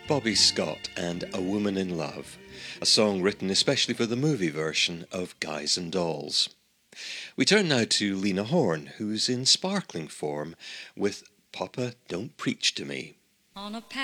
Bobby Scott and A Woman in Love, a song written especially for the movie version of Guys and Dolls. We turn now to Lena Horne, who's in sparkling form with Papa Don't Preach to Me. On a